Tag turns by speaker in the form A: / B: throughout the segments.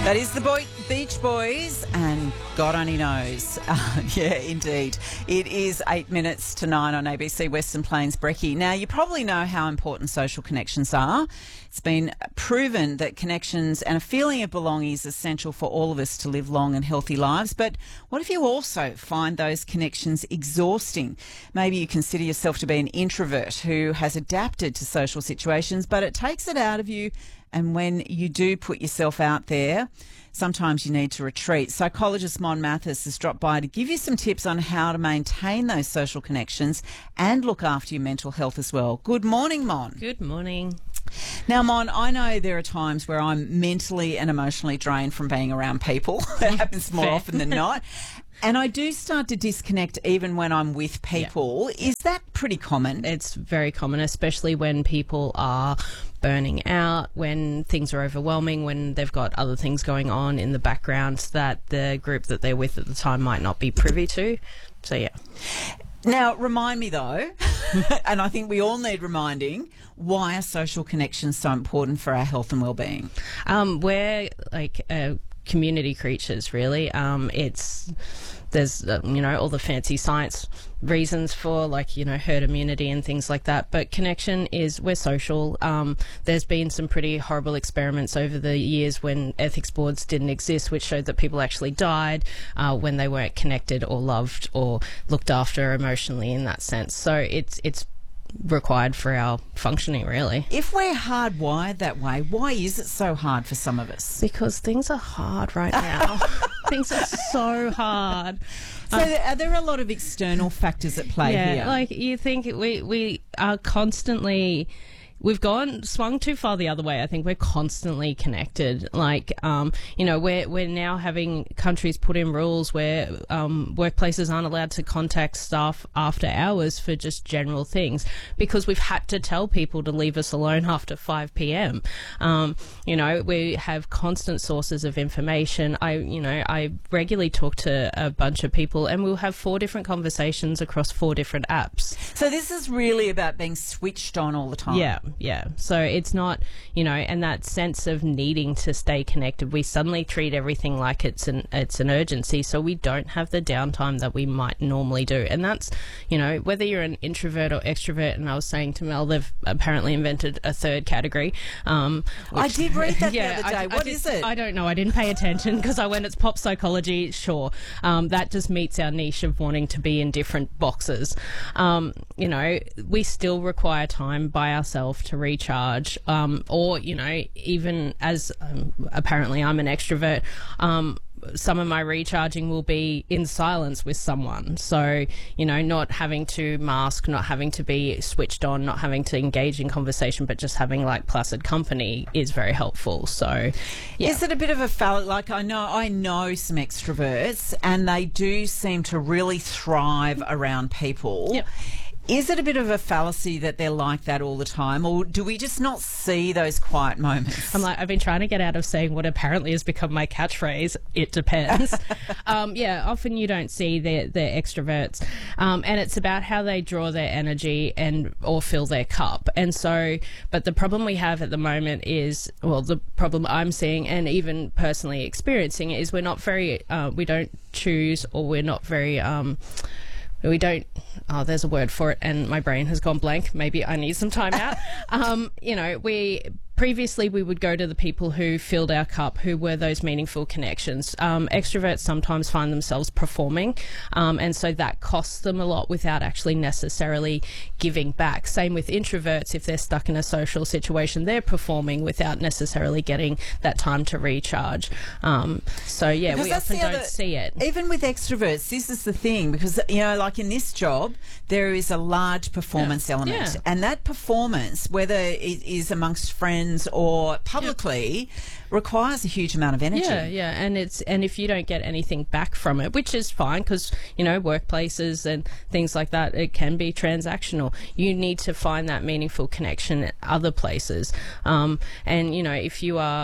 A: That is the Beach Boys, and God only knows. Yeah, indeed. It is 8 minutes to 9 on ABC Western Plains Brekkie. Now, you probably know how important social connections are. It's been proven that connections and a feeling of belonging is essential for all of us to live long and healthy lives. But what if you also find those connections exhausting? Maybe you consider yourself to be an introvert who has adapted to social situations, but it takes it out of you. And when you do put yourself out there, sometimes you need to retreat. Psychologist Mon Mathis has dropped by to give you some tips on how to maintain those social connections and look after your mental health as well. Good morning, Mon.
B: Good morning.
A: Now, Mon, I know there are times where I'm mentally and emotionally drained from being around people. That happens more often than not. And I do start to disconnect even when I'm with people. Yeah. Is that pretty common?
B: It's very common, especially when people are burning out, when things are overwhelming, when they've got other things going on in the background that the group that they're with at the time might not be privy to. So, yeah.
A: Now, remind me though, and I think we all need reminding, why are social connections so important for our health and well-being?
B: We're like community creatures, really. There's all the fancy science reasons for herd immunity and things like that, but connection is, we're social. There's been some pretty horrible experiments over the years when ethics boards didn't exist, which showed that people actually died when they weren't connected or loved or looked after emotionally in that sense. So it's required for our functioning, really.
A: If we're hardwired that way, why is it so hard for some of us?
B: Because things are hard right now. Things are so hard.
A: So are there a lot of external factors at play here?
B: Yeah, like you think we are constantly... We've swung too far the other way. I think we're constantly connected. We're now having countries put in rules where workplaces aren't allowed to contact staff after hours for just general things because we've had to tell people to leave us alone after 5 p.m. We have constant sources of information. I regularly talk to a bunch of people and we'll have 4 different conversations across 4 different apps.
A: So this is really about being switched on all the time.
B: Yeah. So it's not, and that sense of needing to stay connected, we suddenly treat everything like it's an urgency, so we don't have the downtime that we might normally do. And that's, whether you're an introvert or extrovert, and I was saying to Mel, they've apparently invented a third category.
A: I did read that the other day. What is it?
B: I don't know. I didn't pay attention because I went, it's pop psychology, sure. That just meets our niche of wanting to be in different boxes. We still require time by ourselves to recharge, or even as apparently I'm an extrovert, some of my recharging will be in silence with someone. So, not having to mask, not having to be switched on, not having to engage in conversation, but just having placid company is very helpful. So, yeah.
A: Is it a bit of a I know some extroverts and they do seem to really thrive around people.
B: Yep.
A: Is it a bit of a fallacy that they're like that all the time, or do we just not see those quiet moments?
B: I've been trying to get out of saying what apparently has become my catchphrase, it depends. Often you don't see the extroverts, and it's about how they draw their energy or fill their cup. And so, but the problem we have at the moment is, the problem I'm seeing and even personally experiencing is we're not very, we don't choose, or we're not very... there's a word for it and my brain has gone blank. Maybe I need some time out. Previously, we would go to the people who filled our cup, who were those meaningful connections. Extroverts sometimes find themselves performing, and so that costs them a lot without actually necessarily giving back. Same with introverts. If they're stuck in a social situation, they're performing without necessarily getting that time to recharge. We often don't see it.
A: Even with extroverts, this is the thing, because, like in this job, there is a large performance element. And that performance, whether it is amongst friends or publicly, requires a huge amount of energy.
B: And if you don't get anything back from it, which is fine because workplaces and things like that, it can be transactional. You need to find that meaningful connection at other places. If you are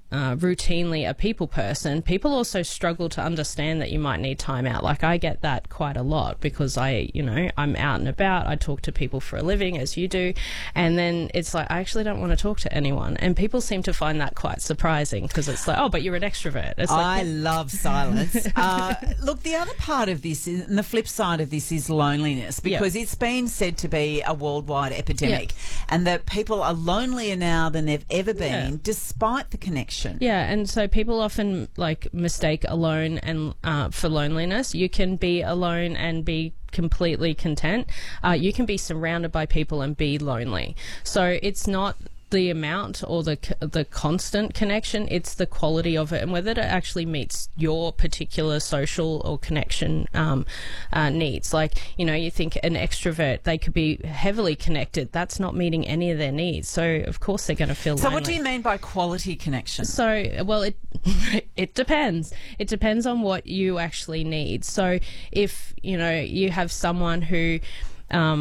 B: routinely a people person, people also struggle to understand that you might need time out. Like, I get that quite a lot because I'm out and about. I talk to people for a living, as you do, and then it's like, I actually don't want to talk to anyone, and people seem to find that quite surprising because it's like, oh, but you're an extrovert. It's
A: I love silence. Look, the other part of this is, and the flip side of this is loneliness, because it's been said to be a worldwide epidemic, and that people are lonelier now than they've ever been, despite the connection.
B: Yeah, and so people often mistake alone and for loneliness. You can be alone and be completely content. You can be surrounded by people and be lonely. So it's not the amount or the constant connection, it's the quality of it and whether it actually meets your particular social or connection needs. Like, you think an extrovert, they could be heavily connected. That's not meeting any of their needs. So, of course, they're going to feel lonely.
A: So what do you mean by quality connection?
B: So, well, it depends. It depends on what you actually need. So if, you have someone who